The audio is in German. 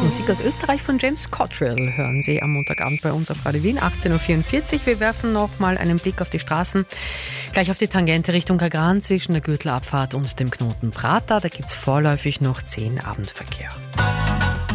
Musik aus Österreich von James Cottrell hören Sie am Montagabend bei uns auf Radio Wien, 18.44 Uhr. Wir werfen noch mal einen Blick auf die Straßen. Gleich auf die Tangente Richtung Kagran zwischen der Gürtelabfahrt und dem Knoten Prater. Da gibt es vorläufig noch 10 Abendverkehr.